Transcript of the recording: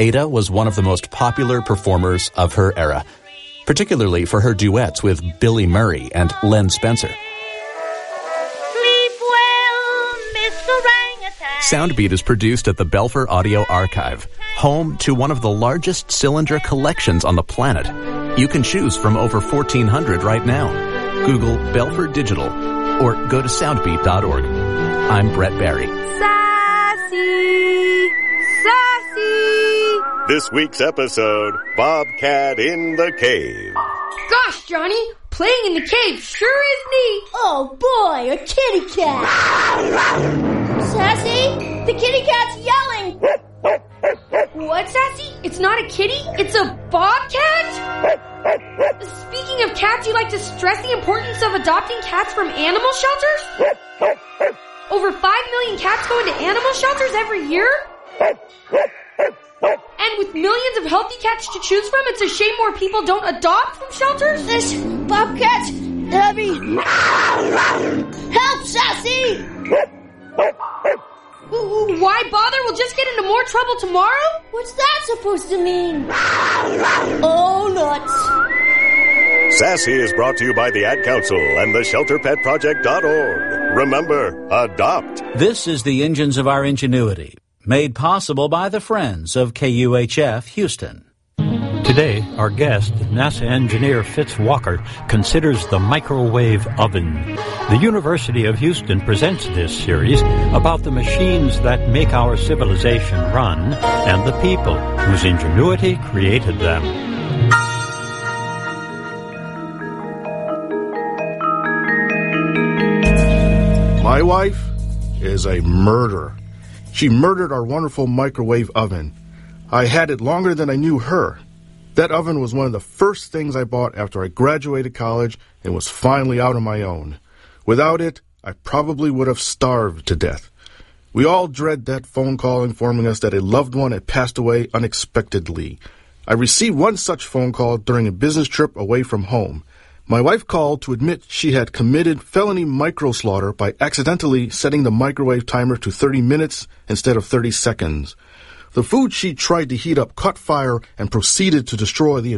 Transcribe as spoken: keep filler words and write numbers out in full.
Ada was one of the most popular performers of her era, particularly for her duets with Billy Murray and Len Spencer. Sleep well, Mister Orangutan. Soundbeat is produced at the Belfer Audio Archive, home to one of the largest cylinder collections on the planet. You can choose from over fourteen hundred right now. Google Belfer Digital or go to soundbeat dot org. I'm Brett Barry. Sassy! Sassy! This week's episode, Bobcat in the Cave. Gosh, Johnny, playing in the cave sure is neat. Oh boy, a kitty cat. Sassy, the kitty cat's yelling. What, Sassy? It's not a kitty, it's a bobcat? Speaking of cats, you like to stress the importance of adopting cats from animal shelters? Over five million cats go into animal shelters every year? And with millions of healthy cats to choose from, it's a shame more people don't adopt from shelters? This bobcat's heavy. Help, Sassy! Why bother? We'll just get into more trouble tomorrow? What's that supposed to mean? Oh, nuts. Sassy is brought to you by the Ad Council and the shelter pet project dot org. Remember, adopt. This is the Engines of Our Ingenuity, made possible by the Friends of K U H F Houston. Today, our guest, NASA engineer Fitz Walker, considers the microwave oven. The University of Houston presents this series about the machines that make our civilization run and the people whose ingenuity created them. My wife is a murderer. She murdered our wonderful microwave oven. I had it longer than I knew her. That oven was one of the first things I bought after I graduated college and was finally out on my own. Without it, I probably would have starved to death. We all dread that phone call informing us that a loved one had passed away unexpectedly. I received one such phone call during a business trip away from home. My wife called to admit she had committed felony microslaughter by accidentally setting the microwave timer to thirty minutes instead of thirty seconds. The food she tried to heat up caught fire and proceeded to destroy the